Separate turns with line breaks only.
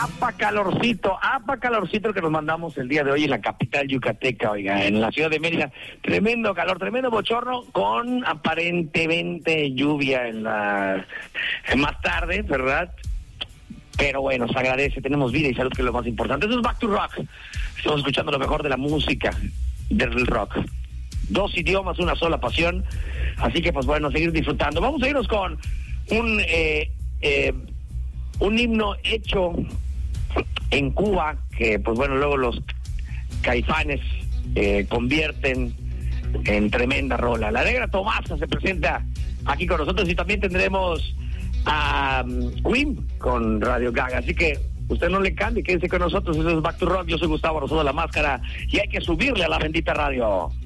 apa calorcito el que nos mandamos el día de hoy en la capital yucateca, oiga, en la ciudad de Mérida. Tremendo calor, tremendo bochorno, con aparentemente lluvia en más tarde, ¿verdad? Pero bueno, se agradece, tenemos vida y salud, que es lo más importante. Eso es Back to Rock. Estamos escuchando lo mejor de la música, del rock. 2 idiomas, una sola pasión. Así que, pues bueno, seguir disfrutando. Vamos a irnos con un himno hecho en Cuba, que pues bueno, luego los Caifanes convierten en tremenda rola. La Negra Tomasa se presenta aquí con nosotros, y también tendremos a Queen con Radio Gaga. Así que usted no le cambie, quédese con nosotros. Eso es Back to Rock. Yo soy Gustavo Rosado, La Máscara, y hay que subirle a la bendita radio.